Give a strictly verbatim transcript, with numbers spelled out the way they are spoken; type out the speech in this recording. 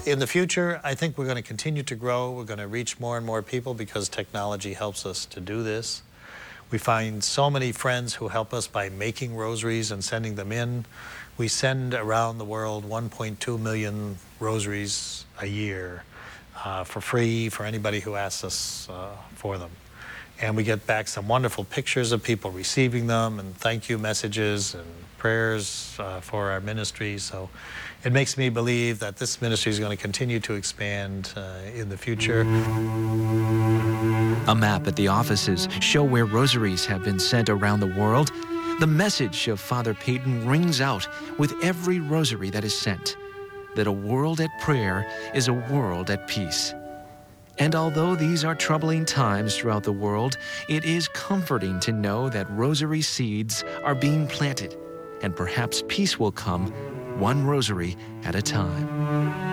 In the future, I think we're going to continue to grow. We're going to reach more and more people because technology helps us to do this. We find so many friends who help us by making rosaries and sending them in. We send around the world one point two million rosaries a year uh, for free for anybody who asks us uh, for them. And we get back some wonderful pictures of people receiving them and thank you messages and prayers uh, for our ministry. So it makes me believe that this ministry is going to continue to expand uh, in the future. A map at the offices show where rosaries have been sent around the world. The message of Father Peyton rings out with every rosary that is sent, that a world at prayer is a world at peace. And although these are troubling times throughout the world, it is comforting to know that rosary seeds are being planted, and perhaps peace will come one rosary at a time.